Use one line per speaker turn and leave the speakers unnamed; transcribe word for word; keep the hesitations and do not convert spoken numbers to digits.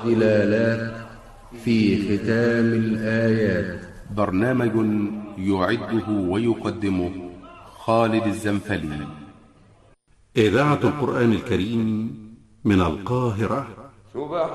والدلالات في ختام الآيات.
برنامج يعده ويقدمه خالد الزنفلي.
إذاعة القرآن الكريم من القاهرة.